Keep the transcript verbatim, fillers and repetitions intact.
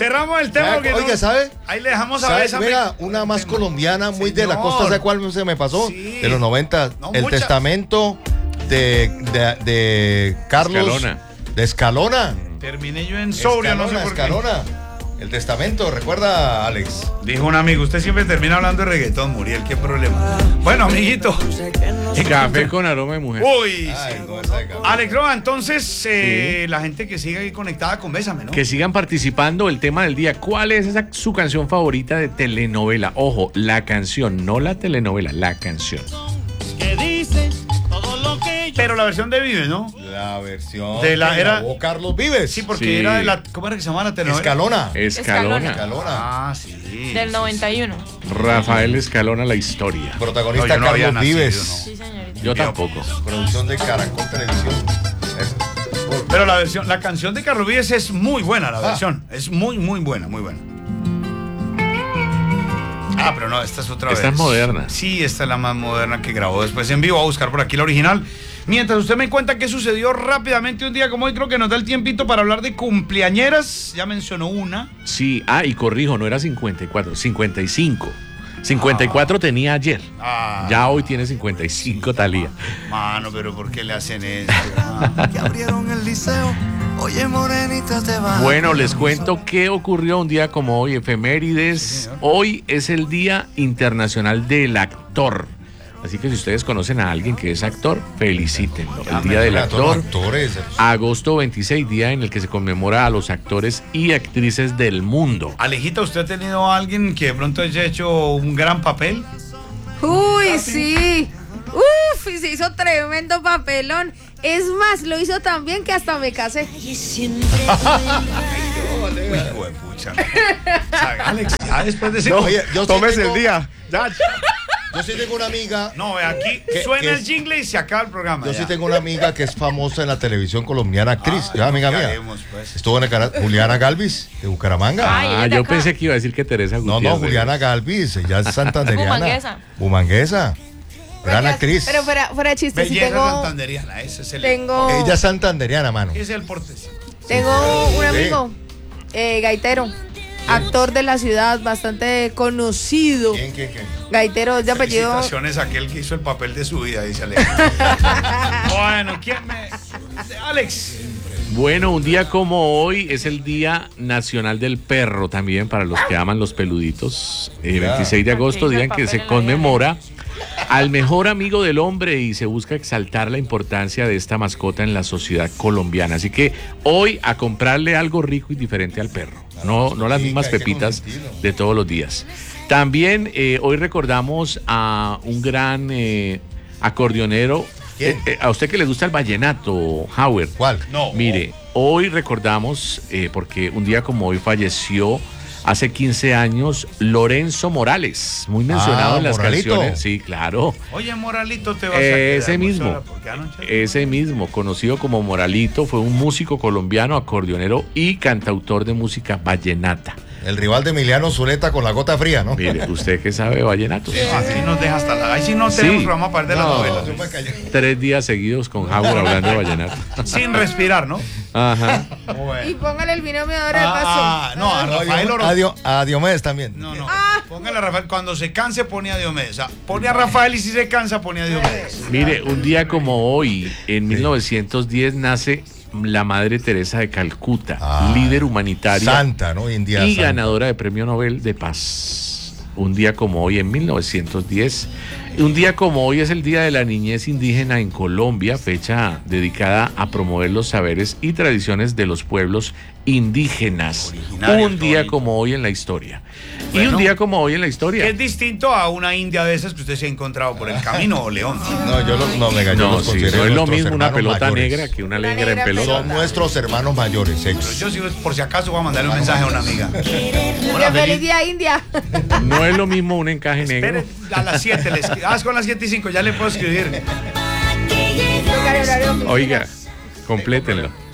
Cerramos el tema. Oiga, oiga, ¿sabe? Ahí le dejamos a ¿Sabe? Bésame. Mira, una más tema. colombiana, muy Señor. de la costa, ¿sabe cuál se me pasó? Sí. De los noventa. No, el mucha. testamento de, de, de Carlos. Escalona. De Escalona. Terminé yo en sobrio, no sé por qué. Escalona. El testamento, ¿recuerda, Alex? Dijo un amigo, usted siempre termina hablando de reggaetón, Muriel, qué problema. Bueno, amiguito. Café con aroma de mujer. Uy, Ay, sí. no, esa de café. Alex Roa, entonces, eh, la gente que sigue ahí conectada con Bésame, ¿no? Que sigan participando. El tema del día, ¿cuál es esa, su canción favorita de telenovela? Ojo, la canción, no la telenovela, la canción. Que dice todo lo que yo... Pero la versión de Vive, ¿no? La versión De la- que era- grabó Carlos Vives. Sí, porque Sí. era de la... ¿Cómo era que se llamaba la telenovela? Escalona. Escalona. Escalona. Ah, sí. Del noventa y uno. Rafael Escalona, la historia. Protagonista No, yo no había Carlos nacido, Vives. no. Sí, señorita. Yo tampoco. Producción de Caracol Televisión. Eso. Pero la versión, la canción de Carlos Vives es muy buena, la Ah. versión. Es muy, muy buena, muy buena. Ah, pero no, esta es otra Esta vez. es moderna. Sí, esta es la más moderna que grabó después en vivo. Voy a buscar por aquí la original. Mientras usted me cuenta qué sucedió rápidamente un día como hoy, creo que nos da el tiempito para hablar de cumpleañeras. Ya mencionó una. Sí, ah, y corrijo, no era cincuenta y cuatro, cincuenta y cinco. cincuenta y cuatro tenía ayer. Ah, Ya hoy tiene cincuenta y cinco Talía. mano, pero ¿por qué le hacen eso? Ah. Que abrieron el liceo. Oye, morenita, te va. Bueno, les cuento qué ocurrió un día como hoy, efemérides. Hoy es el Día Internacional del Actor. Así que si ustedes conocen a alguien que es actor, felicítenlo. El Día del Mira, todos Actor. los actores. Agosto veintiséis, día en el que se conmemora a los actores y actrices del mundo. Alejita, ¿usted ha tenido a alguien que de pronto haya hecho un gran papel? Uy, sí. Uf, y se hizo tremendo papelón. Es más, lo hizo tan bien que hasta me casé. Uy, hijo de pucha. O sea, Alex, ya después de ese... Oye, yo sí Tómese tengo- el día. Ya. Yo sí tengo una amiga. No, ve, aquí ¿Qué- suena qué el es? jingle y se acaba el programa. Yo ya. sí tengo una amiga que es famosa en la televisión colombiana, actriz, Ay, ya, amiga ¿qué mía. haremos, pues? Estuvo en el canal Juliana Galvis, de Bucaramanga. Ay, ella Ah, es de yo acá. pensé que iba a decir que Teresa no, Gutiérrez. no, Juliana Galvis, ella es santanderiana. Bumanguesa. Bumanguesa. Gran actriz. Pero fuera, fuera de chiste, sí Belleza tengo, santanderiana, ese es el... tengo, Ella es santanderiana, mano. Ese es el porte. tengo un Sí. amigo, eh, gaitero, actor de la ciudad, bastante conocido. ¿Quién, quién, quién? Gaitero de apellido. Felicitaciones a aquel que hizo el papel de su vida, dice Alex. Bueno, ¿quién me...? Alex. Bueno, un día como hoy es el Día Nacional del Perro también para los que aman los peluditos. Eh, Ya. veintiséis de agosto, Porque hizo día el en que papel se en la conmemora al mejor amigo del hombre y se busca exaltar la importancia de esta mascota en la sociedad colombiana. Así que hoy a comprarle algo rico y diferente al perro. No, no las Sí, mismas hay que pepitas consentirlo. de todos los días. También eh, hoy recordamos a un gran eh, acordeonero. ¿Quién? Eh, eh, a usted que le gusta el vallenato, Howard. ¿Cuál? No. Mire, hoy recordamos, eh, porque un día como hoy falleció hace quince años Lorenzo Morales, muy mencionado Ah, en las Moralito. canciones. Sí, claro. Oye, Moralito, te vas a quedar. Ese mismo, sola, porque anoche- ese mismo, conocido como Moralito, fue un músico colombiano, acordeonero y cantautor de música vallenata. El rival de Emiliano Zuleta con la gota fría, ¿no? Mire, usted que sabe vallenatos. Así nos deja hasta la... Ahí sí no Sí. tenemos programa para ver de las No. novelas. Eso fue callado. Tres días seguidos con Howard hablando de vallenato. Sin respirar, ¿no? Ajá. Y póngale el binomio de ahora de paso. Ah, no, a Rafael Oro... A, Dio- a Diomedes también. No, no. Póngale a Rafael. Cuando se canse, pone a Diomedes. O sea, pone a Rafael y si se cansa, pone a Diomedes. Mire, un día como hoy, en mil novecientos diez, nace la Madre Teresa de Calcuta, Ah, líder humanitaria Santa, ¿no? Hoy en día y santa. ganadora de Premio Nobel de Paz. Un día como hoy, en mil novecientos diez. Un día como hoy es el Día de la Niñez Indígena en Colombia, fecha dedicada a promover los saberes y tradiciones de los pueblos indígenas. Originarios, Un día bonito. como hoy en la historia. Y Bueno. un día como hoy en la historia. Es distinto a una india de esas que usted se ha encontrado por el camino, León. No, yo lo, no, venga, yo No, los sí, considero no es lo nuestros mismo una hermanos pelota mayores. negra que una Una negra en negra pelota. Son nuestros hermanos mayores, Pero hechos. yo, sí, por si acaso, voy a mandarle un mensaje a una amiga. Que Hola, feliz feliz. día, India. No es lo mismo un encaje negro. Espere, a las siete. Les... Ah, es con las siete y cinco, ya le puedo escribir. Tocar el horario. Oiga, complétenlo.